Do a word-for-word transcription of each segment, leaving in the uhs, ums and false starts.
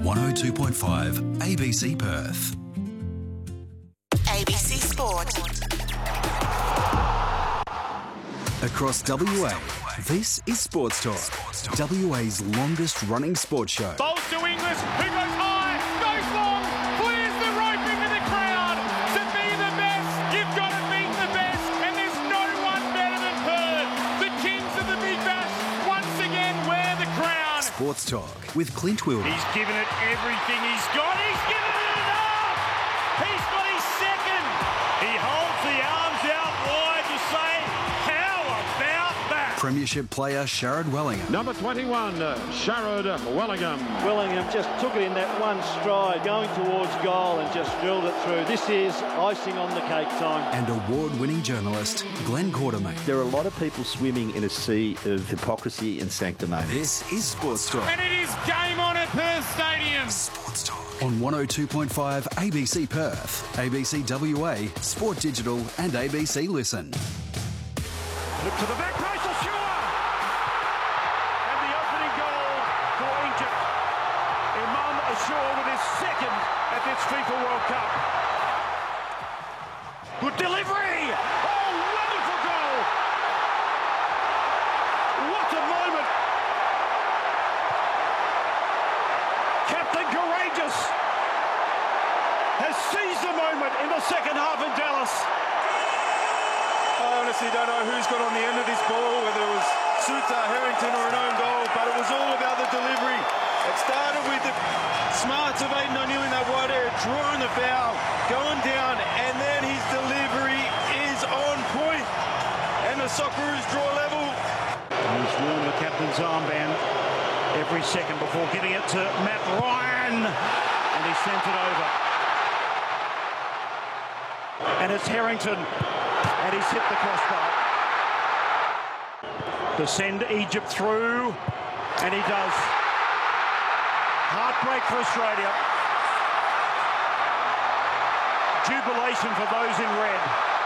one oh two point five A B C Perth. A B C Sport. Across W A, this is Sports Talk, W A's longest running sports show. Bowls to Inglis, who goes high, goes long, clears the rope into the crowd. To be the best, you've got to beat the best, and there's no one better than Perth. The kings of the Big Bash once again wear the crown. Sports Talk with Clint Wilder. He's given it everything he's got. He's given it enough. He's got his second. He holds the arms out wide to say, how about that? Premiership player Sharrod Wellingham. Number twenty-one, uh, Sharrod Wellingham. Wellingham just took it in that one stride, going towards goal and just drilled it through. This is icing on the cake time. And award-winning journalist Glenn Quartermain. There are a lot of people swimming in a sea of hypocrisy and sanctimony. This is Sports Talk. And it is game on at Perth Stadium. Sports Talk on one oh two point five A B C Perth, A B C W A, Sport Digital and A B C Listen. Look to the back post, Ashua! And the opening goal for Egypt. Imam Ashua with his second at this FIFA World Cup. Good delivery! Oh, wonderful goal! What a moment! Captain Courageous has seized the moment in the second half in Dallas. I honestly don't know who's got on the end of this ball, whether it was Suter, Harrington or an own goal, but it was all about the delivery. It started with the smarts of Aiden O'Neill in that wide area, drawing the foul, going down, and then his delivery is on point. And the Socceroos draw level. He's worn the captain's armband every second before giving it to Matt Ryan, and he sent it over. And it's Harrington. And he's hit the crossbar. To send Egypt through, and he does. Heartbreak for Australia. Jubilation for those in red.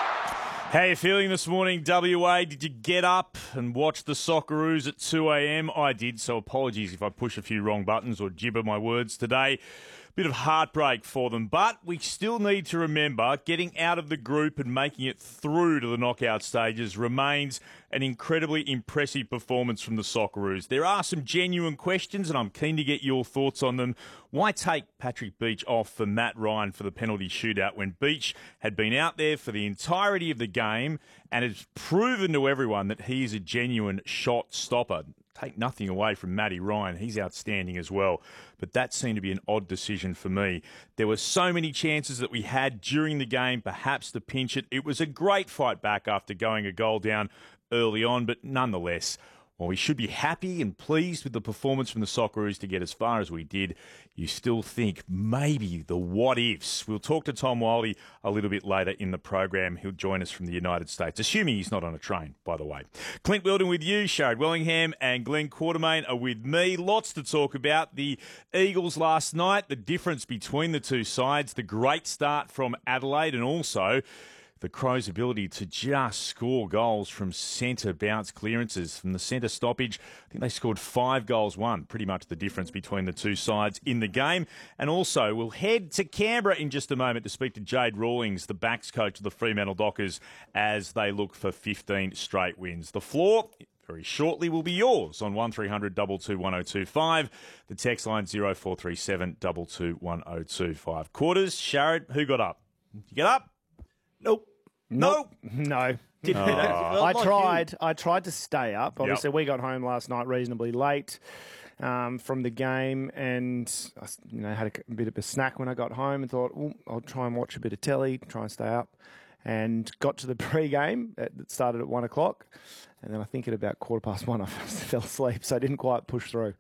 How are you feeling this morning, W A? Did you get up and watch the Socceroos at two a.m? I did, so apologies if I push a few wrong buttons or gibber my words today. Bit of heartbreak for them, but we still need to remember getting out of the group and making it through to the knockout stages remains an incredibly impressive performance from the Socceroos. There are some genuine questions, and I'm keen to get your thoughts on them. Why take Patrick Beach off for Matt Ryan for the penalty shootout when Beach had been out there for the entirety of the game and has proven to everyone that he is a genuine shot stopper? Take nothing away from Matty Ryan. He's outstanding as well. But that seemed to be an odd decision for me. There were so many chances that we had during the game, perhaps to pinch it. It was a great fight back after going a goal down early on, but nonetheless, while we should be happy and pleased with the performance from the Socceroos to get as far as we did, you still think maybe the what-ifs. We'll talk to Tom Wildey a little bit later in the program. He'll join us from the United States, assuming he's not on a train, by the way. Clint Wilden with you, Sharrod Wellingham and Glenn Quartermain are with me. Lots to talk about. The Eagles last night, the difference between the two sides, the great start from Adelaide, and also the Crows' ability to just score goals from centre bounce clearances. From the centre stoppage, I think they scored five goals, one. Pretty much the difference between the two sides in the game. And also, we'll head to Canberra in just a moment to speak to Jade Rawlings, the backs coach of the Fremantle Dockers, as they look for fifteen straight wins. The floor very shortly will be yours on one three hundred two two one oh two five. The text line zero four three seven two two one oh two five. Quarters, Sharrod, who got up? Did you get up? Nope. Nope. No. Didn't Oh. well, I like tried. I tried to stay up. Obviously, Yep. we got home last night reasonably late um, from the game, and I s- you know had a, c- a bit of a snack when I got home, and thought, "Ooh, I'll try and watch a bit of telly, try and stay up." And got to the pre-game that started at one o'clock, and then I think at about quarter past one I fell asleep, so I didn't quite push through.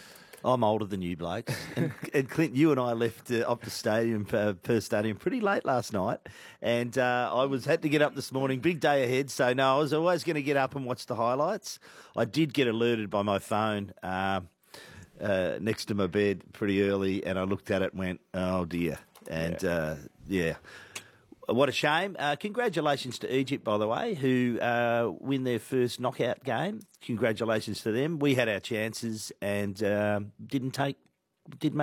I'm older than you, Blake. And, and Clint, you and I left uh, Optus Stadium, uh, Perth Stadium, pretty late last night. And uh, I was had to get up this morning, big day ahead. So, no, I was always going to get up and watch the highlights. I did get alerted by my phone uh, uh, next to my bed pretty early, and I looked at it and went, oh, dear. And, yeah. Uh, yeah. What a shame. Uh, congratulations to Egypt, by the way, who uh, win their first knockout game. Congratulations to them. We had our chances and uh, didn't take, didn't make